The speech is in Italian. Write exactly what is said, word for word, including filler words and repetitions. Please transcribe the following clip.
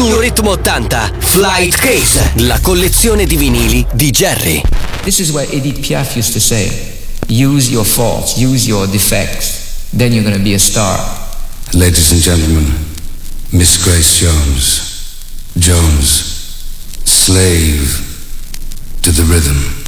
Su Ritmo ottanta, Flight Case, la collezione di vinili di Jerry. This is what Edith Piaf used to say. Use your faults, use your defects, then you're going to be a star. Ladies and gentlemen, Miss Grace Jones. Jones, slave to the rhythm.